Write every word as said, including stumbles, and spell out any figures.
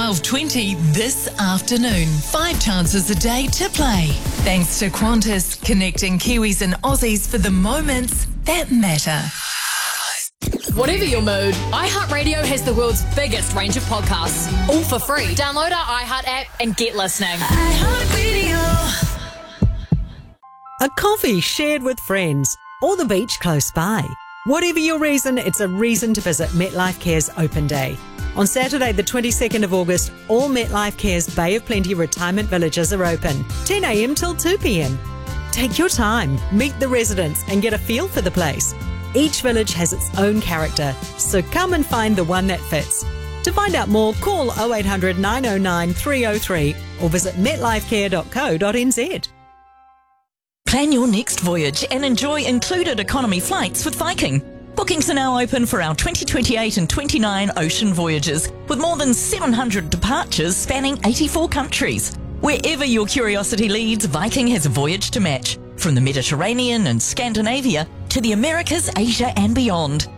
twelve twenty this afternoon. Five chances a day to play. Thanks to Qantas, connecting Kiwis and Aussies for the moments that matter. Whatever your mood, iHeartRadio has the world's biggest range of podcasts, all for free. Download our iHeart app and get listening. iHeartRadio. A coffee shared with friends or the beach close by. Whatever your reason, it's a reason to visit MetLife Care's Open Day. On Saturday, the twenty-second of August, all MetLife Care's Bay of Plenty retirement villages are open, ten a.m. till two p.m. Take your time, meet the residents and get a feel for the place. Each village has its own character, so come and find the one that fits. To find out more, call oh eight hundred, nine oh nine, three oh three or visit metlifecare dot co dot n z. Plan your next voyage and enjoy included economy flights with Viking. Bookings are now open for our twenty twenty-eight and twenty-nine ocean voyages, with more than seven hundred departures spanning eighty-four countries. Wherever your curiosity leads, Viking has a voyage to match, from the Mediterranean and Scandinavia to the Americas, Asia and beyond.